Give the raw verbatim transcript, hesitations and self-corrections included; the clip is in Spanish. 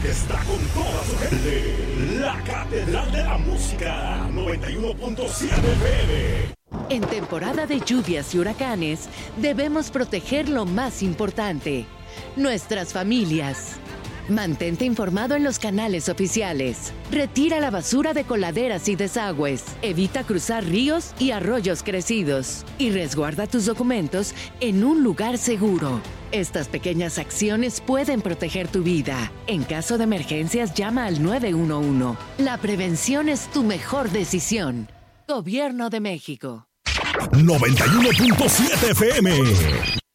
está con toda su gente. La Catedral de la Música, noventa y uno punto siete F M. En temporada de lluvias y huracanes, debemos proteger lo más importante, nuestras familias. Mantente informado en los canales oficiales. Retira la basura de coladeras y desagües. Evita cruzar ríos y arroyos crecidos. Y resguarda tus documentos en un lugar seguro. Estas pequeñas acciones pueden proteger tu vida. En caso de emergencias, llama al nueve uno uno. La prevención es tu mejor decisión. Gobierno de México. noventa y uno punto siete F M.